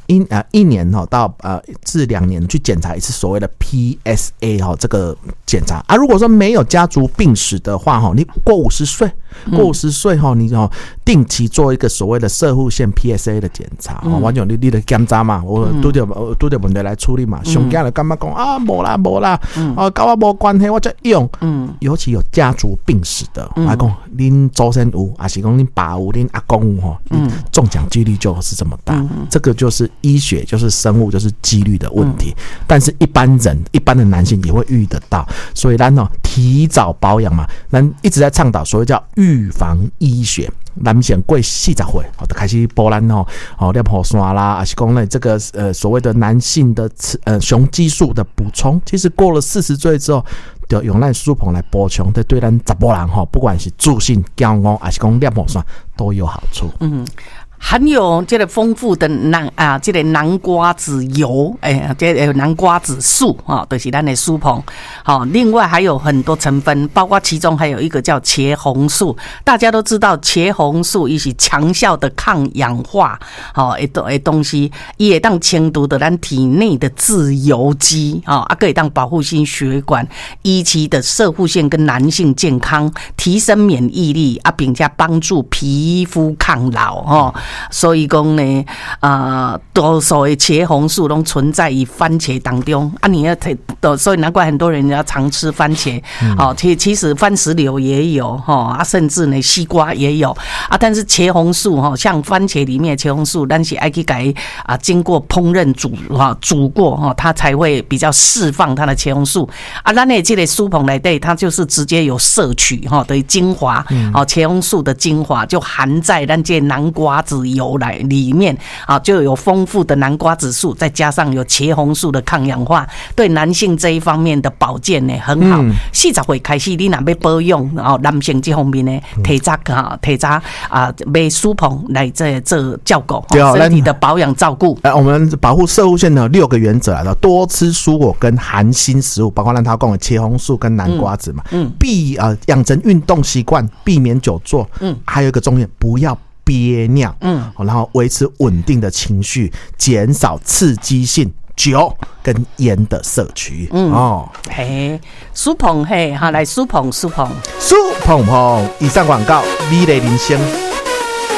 一年到至2年去检查一次所谓的 PSA 这个检查啊。如果说没有家族病史的话你过50岁你定期做一个所谓的射护腺 PSA 的检查完全你的检查嘛，我拄到问题来处理嘛。上惊就感觉讲啊无啦跟我无关系，我才用。尤其有家族病史的，来讲恁祖先有，还是讲恁爸有，恁阿公有中奖几率就是这么大。这个就是医学，就是生物，就是几率的问题。但是一般的男性也会遇得到，所以咱提早保养嘛，咱一直在倡导所谓叫预防医学。男性过40岁就开始补咱尿酸啦，还是讲呢这个所谓的男性的雄激素的补充，其实过了40岁之后，就用咱舒膨来补充，对咱查甫人不管是自信、骄傲，还是讲尿酸都有好处。 含有这个丰富的这个南瓜子油，这个南瓜子素就是咱的舒膨。另外还有很多成分，包括其中还有一个叫茄红素。大家都知道茄红素它是强效的抗氧化的东西，它会当清除的咱体内的自由基可以当保护心血管，依期的射护腺跟男性健康，提升免疫力并且帮助皮肤抗老所以讲呢，多数的茄红素都存在于番茄当中你要所以难怪很多人要常吃番茄。其实番石榴也有甚至呢西瓜也有但是茄红素像番茄里面的茄红素，但是要去给经过烹饪煮过它才会比较释放它的茄红素咱的这个舒膨内底，它就是直接有摄取的精华茄红素的精华就含在咱这南瓜子油里面就有丰富的南瓜子素，再加上有茄红素的抗氧化，对男性这一方面的保健呢很好。40岁开始你若要保养男性这方面呢，提早买舒膨来做照顾身体的保养照顾。 我们保护射护腺的6个原则来的，多吃蔬果跟含锌食物，包括咱他讲的茄红素跟南瓜子嘛。养成运动习惯，避免久坐。还有一个重点，不要憋尿，然后维持稳定的情绪，减少刺激性酒跟烟的摄取。 舒膨来舒膨， 以上广告，美丽人生。